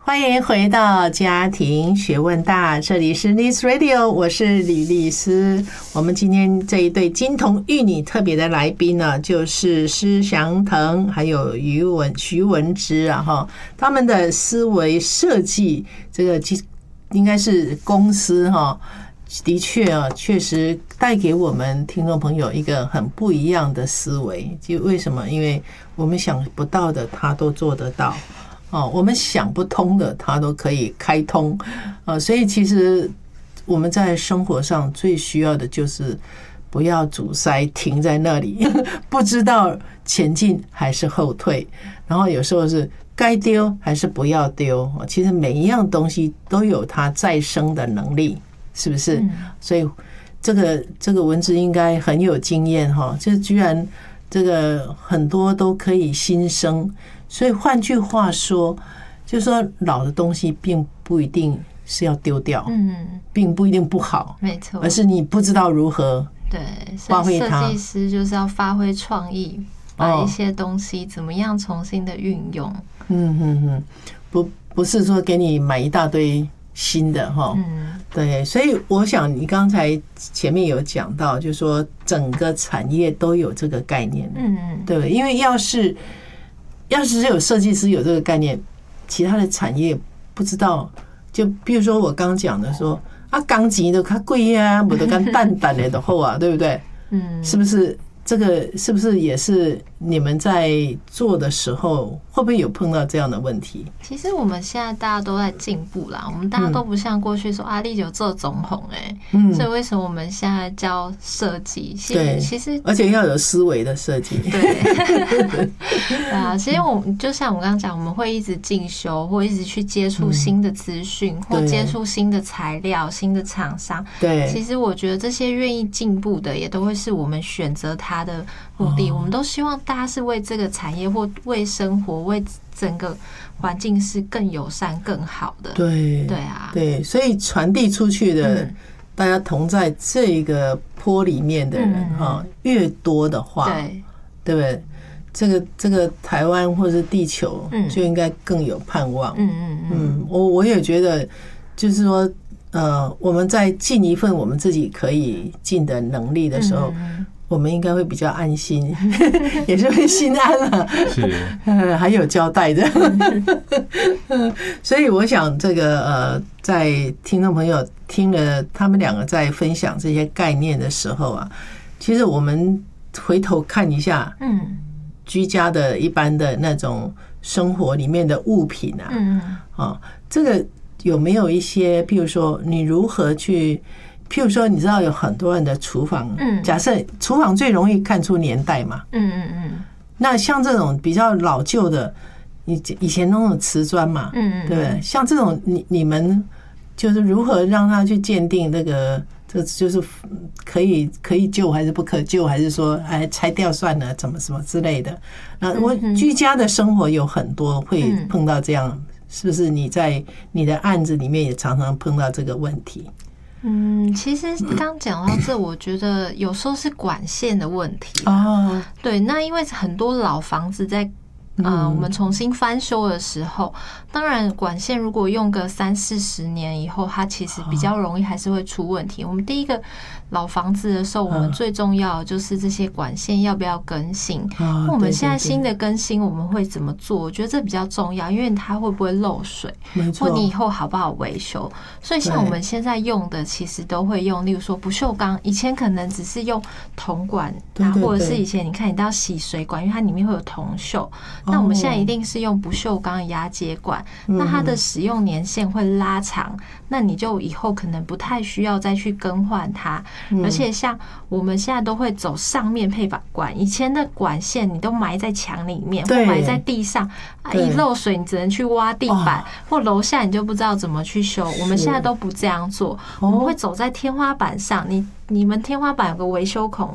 欢迎回到家庭学问大，这里是 Liz Radio， 我是李丽丝。我们今天这一对金童玉女特别的来宾呢，就是施祥腾还有徐文芝啊哈，他们的思维设计这个应该是公司哈，的确啊，确实带给我们听众朋友一个很不一样的思维。就为什么？因为我们想不到的，他都做得到。我们想不通的，它都可以开通，所以其实我们在生活上最需要的就是不要阻塞，停在那里，不知道前进还是后退，然后有时候是该丢还是不要丢。其实每一样东西都有它再生的能力，是不是？所以这个文字应该很有经验哈，就居然这个很多都可以新生。所以换句话说，就是说老的东西并不一定是要丢掉，并不一定不好， 没错， 而是你不知道如何发挥它。 设计师就是要发挥创意，把一些东西怎么样重新的运用。 不是说给你买一大堆新的哈，对。所以我想你刚才前面有讲到，就是说整个产业都有这个概念，对，因为要是只有设计师有这个概念，其他的产业不知道。就比如说我刚讲的说啊，钢琴都较贵啊，我都干淡淡的好啊，对不对？是不是？这个是不是也是你们在做的时候，会不会有碰到这样的问题？ 其实我们现在大家都在进步啦，我们大家都不像过去说啊，你有做总统所以为什么我们现在教设计？ 对， 其实而且要有思维的设计。 对，啊，其实我们就像我刚刚讲，我们会一直进修，或一直去接触新的资讯，或接触新的材料、新的厂商。 对， 其实我觉得这些愿意进步的，也都会是我们选择它的目的。我们都希望大家是为这个产业或为生活、为整个环境是更友善、更好的。 对啊， 对，所以传递出去的，大家同在这个坡里面的人越多的话，对不对？这个台湾或是地球就应该更有盼望。我也觉得，就是说，我们在尽一份我们自己可以尽的能力的时候，我们应该会比较安心，也是会心安了，是还有交代的。所以我想，这个在听众朋友听了他们两个在分享这些概念的时候啊，其实我们回头看一下，居家的一般的那种生活里面的物品啊，这个有没有一些，譬如说你如何去？譬如说，你知道有很多人的厨房，假设厨房最容易看出年代嘛，那像这种比较老旧的，以前那种瓷砖嘛，对不对？像这种你们就是如何让他去鉴定这个，这就是可以救还是不可救，还是说哎拆掉算了，怎么什么之类的？我居家的生活有很多会碰到这样，是不是？你在你的案子里面也常常碰到这个问题？ 其实刚讲到这，我觉得有时候是管线的问题对，那因为很多老房子在我们重新翻修的时候，当然管线如果用个30-40年以后，它其实比较容易还是会出问题。我们第一个老房子的时候，我们最重要的就是这些管线要不要更新。我们现在新的更新我们会怎么做？我觉得这比较重要，因为它会不会漏水，或你以后好不好维修。所以像我们现在用的，其实都会用，例如说不锈钢，以前可能只是用铜管，或者是以前你看你都要洗水管，因为它里面会有铜锈。那我们现在一定是用不锈钢压接管，那它的使用年限会拉长，那你就以后可能不太需要再去更换它。而且像我们现在都会走上面配管，以前的管线你都埋在墙里面或埋在地上，一漏水你只能去挖地板，或楼下你就不知道怎么去修。我们现在都不这样做，我们会走在天花板上，你们天花板有个维修孔，